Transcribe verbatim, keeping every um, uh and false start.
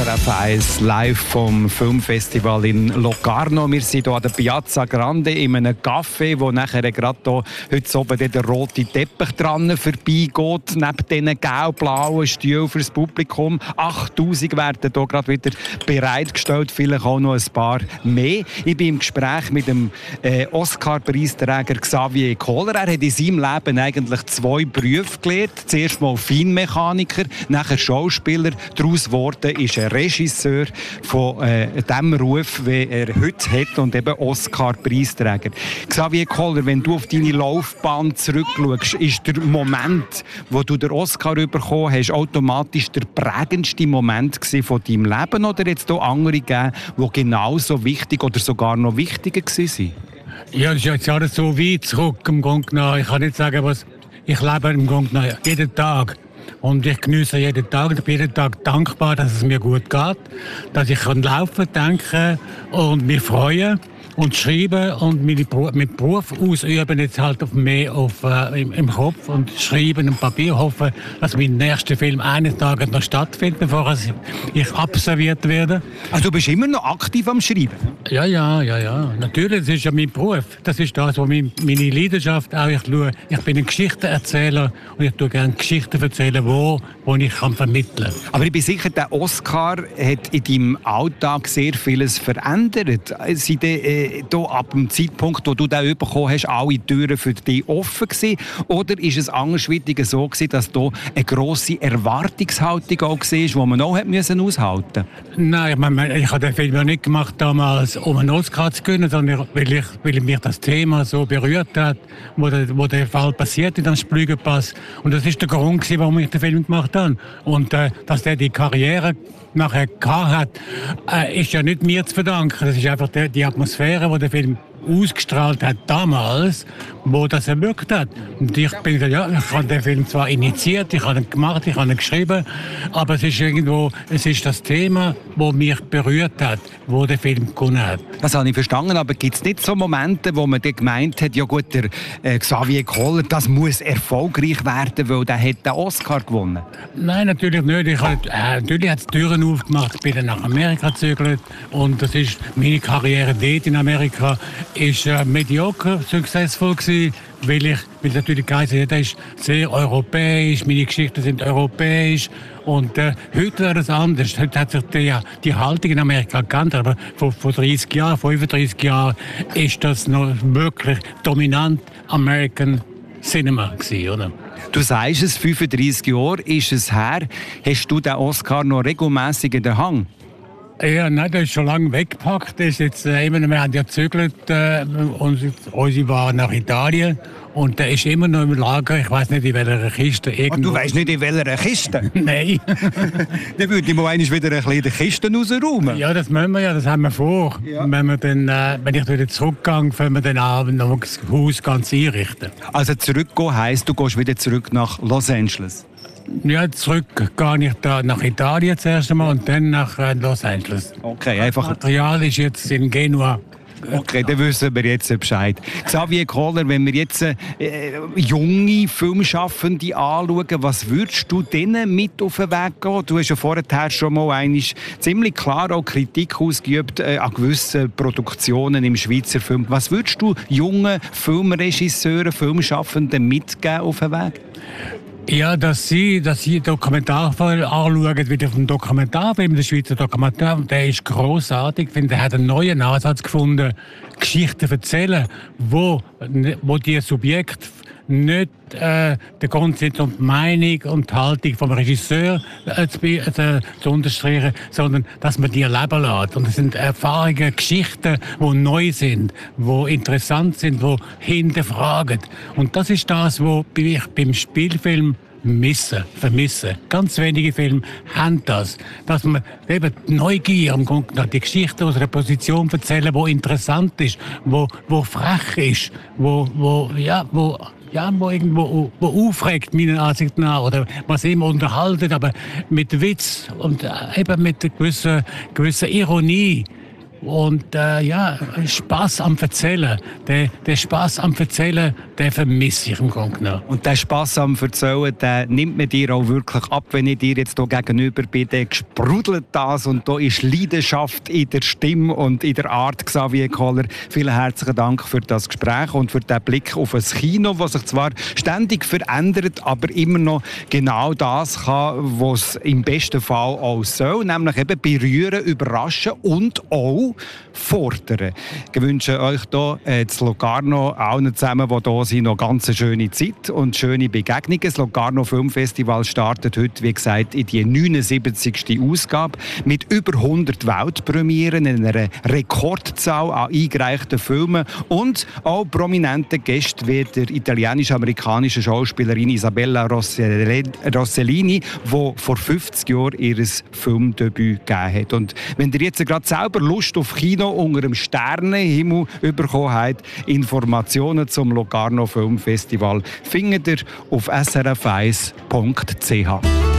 S R F eins live vom Filmfestival in Locarno. Wir sind hier an der Piazza Grande in einem Café, wo nachher gerade hier heute oben der rote Teppich dran vorbeigeht, neben diesen gelb-blauen Stühlen für das Publikum. achttausend werden hier gerade wieder bereitgestellt, vielleicht auch noch ein paar mehr. Ich bin im Gespräch mit dem äh, Oscar-Preisträger Xavier Koller. Er hat in seinem Leben eigentlich zwei Berufe gelernt. Zuerst mal Feinmechaniker, nachher Schauspieler. Daraus geworden ist ein Regisseur von äh, dem Ruf, wie er heute hat, und eben Oscar-Preisträger. Xavier Koller, wenn du auf deine Laufbahn zurückschaust, ist der Moment, wo du den Oscar bekommen hast, automatisch der prägendste Moment von deinem Leben, oder jetzt auch andere gegeben, die genauso wichtig oder sogar noch wichtiger waren? Ja, das ist jetzt alles so weit zurück im Grunde genommen. Ich kann nicht sagen, was ich lebe im Grunde genommen jeden Tag. Und ich genieße jeden Tag. Ich bin jeden Tag dankbar, dass es mir gut geht, dass ich laufen kann, denken und mich freuen und schreiben und meinen Beruf ausüben, jetzt halt auf mehr auf, äh, im, im Kopf und schreiben und Papier, hoffen, dass mein nächster Film eines Tages noch stattfindet, bevor ich absolviert werde. Also du bist immer noch aktiv am Schreiben? Ja, ja, ja, ja. Natürlich, das ist ja mein Beruf. Das ist das, was meine, meine Leidenschaft auch. Ich, schaue, ich bin ein Geschichtenerzähler und ich tue gerne Geschichten erzählen, wo, wo ich kann vermitteln kann. Aber ich bin sicher, der Oscar hat in deinem Alltag sehr vieles verändert. Sind äh, da ab dem Zeitpunkt, wo du den bekommen hast, alle Türen für dich offen gewesen? Oder ist es andersweitig so gewesen, dass da eine grosse Erwartungshaltung auch war, die man auch hat müssen aushalten musste? Nein, ich, meine, ich habe den Film ja nicht gemacht damals, um einen Oscar zu gewinnen, sondern weil, ich, weil mich das Thema so berührt hat, wo der, wo der Fall passiert in dem Splügenpass. Und das ist der Grund gewesen, warum ich den Film gemacht habe. Und äh, dass der die Karriere nachher gehabt hat, äh, ist ja nicht mir zu verdanken. Das ist einfach die, die Atmosphäre, die der Film ausgestrahlt hat damals, wo das ermöglicht hat. Und ich bin gesagt, ja, ich habe den Film zwar initiiert, ich habe ihn gemacht, ich habe ihn geschrieben, aber es ist irgendwo, es ist das Thema, das mich berührt hat, wo der Film gewonnen hat. Das habe ich verstanden, aber gibt es nicht so Momente, wo man dann gemeint hat, ja gut, der äh, Xavier Koller, das muss erfolgreich werden, weil der hat den Oscar gewonnen? Nein, natürlich nicht. Ich habe, äh, natürlich hat es Türen aufgemacht, ich bin dann nach Amerika gezögert und das ist meine Karriere dort in Amerika ist äh, mediocre successful gewesen, weil ich, weil natürlich geheißen hat, das ist sehr europäisch, meine Geschichten sind europäisch und äh, heute wäre das anders. Heute hat sich die, die Haltung in Amerika geändert, aber vor, vor dreißig Jahren, fünfunddreißig Jahren ist das noch wirklich dominant American Cinema gewesen, oder? Du sagst es, fünfunddreißig Jahre ist es her. Hast du den Oscar noch regelmässig in der Hand? Ja, nein, der ist schon lange weggepackt. Das ist jetzt, äh, immer, wir haben ja gezögert äh, und unsere war nach Italien und der ist immer noch im Lager. Ich weiß nicht, in welcher Kiste. Und du weißt nicht, in welcher Kiste? Nein. Dann würde ich mal einmal wieder ein bisschen die Kisten rausräumen. Ja, das müssen wir ja, das haben wir vor. Ja. Wenn, wir dann, äh, wenn ich wieder zurückgehe, können wir dann Abend noch das Haus ganz einrichten. Also zurückgehen heisst, du gehst wieder zurück nach Los Angeles? Ja, zurück gehe ich da nach Italien zuerst einmal und dann nach äh, Los Angeles. Okay, einfach. Das Material ist jetzt in Genua. Okay, dann wissen wir jetzt Bescheid. Xavier Koller, wenn wir jetzt äh, junge Filmschaffende anschauen, was würdest du denen mit auf den Weg gehen? Du hast ja vorher schon mal eigentlich ziemlich klar auch Kritik ausgeübt äh, an gewissen Produktionen im Schweizer Film. Was würdest du jungen Filmregisseuren, Filmschaffenden mitgeben auf den Weg? Ja, dass sie, dass sie Dokumentarfilme anschauen, wie auf dem Dokumentarfilm, der Schweizer Dokumentarfilm, der ist grossartig. Ich finde, er hat einen neuen Ansatz gefunden, Geschichten zu erzählen, wo, wo die Subjekte nicht äh, den Grundsatz und die Meinung und die Haltung vom Regisseur äh, zu, äh, zu unterstreichen, sondern dass man die leben lässt. Und das sind Erfahrungen, Geschichten, die neu sind, die interessant sind, die hinterfragen. Und das ist das, was ich beim Spielfilm missen, vermissen. Ganz wenige Filme haben das. Dass man eben die Neugier am Grunde nach die Geschichte aus einer Position erzählen, die interessant ist, wo, wo frech ist, wo, wo, ja, wo, ja, wo irgendwo wo aufregt, meiner Ansicht nach, oder was immer unterhaltet, aber mit Witz und eben mit einer gewissen, gewissen Ironie. Und äh, ja, Spass am Erzählen. Den, den Spass am Erzählen, den vermisse ich im Grunde genommen. Und der Spass am Erzählen, den nimmt man dir auch wirklich ab, wenn ich dir jetzt hier gegenüber bin. Dann sprudelt das und da ist Leidenschaft in der Stimme und in der Art. Xavier Kohler, vielen herzlichen Dank für das Gespräch und für den Blick auf ein Kino, das sich zwar ständig verändert, aber immer noch genau das kann, was es im besten Fall auch soll, nämlich eben berühren, überraschen und auch fordern. Ich wünsche euch hier äh, zu Locarno, allen zusammen, die hier sind, noch ganz eine schöne Zeit und schöne Begegnungen. Das Locarno Filmfestival startet heute, wie gesagt, in die neunundsiebzigste Ausgabe mit über hundert Weltpremieren, einer Rekordzahl an eingereichten Filmen und auch prominenten Gästen wie der italienisch-amerikanische Schauspielerin Isabella Rossellini, die vor fünfzig Jahren ihr Filmdebüt gegeben hat. Und wenn ihr jetzt gerade selber Lust auf Kino unter dem Sternenhimmel bekommen habt, Informationen zum Locarno Filmfestival findet ihr auf s r f eins punkt c h.